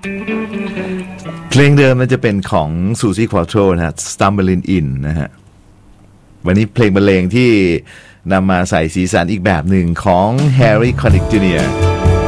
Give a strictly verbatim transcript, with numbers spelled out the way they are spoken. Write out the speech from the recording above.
เพลงเดิมมันจะเป็นของซูซี่ควอโตรนะฮะ Stumbling In นะฮะวันนี้เพลงบรรเลงที่นำมาใส่สีสันอีกแบบหนึ่งของ Harry Connick จูเนียร์